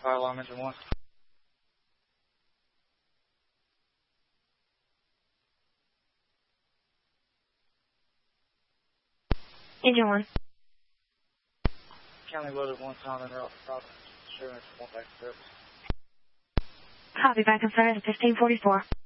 Fire alarm engine 1. Engine 1. County loaded 1 time and route for Providence. Sure, it's 1 back to service. Copy, back in service, 1544.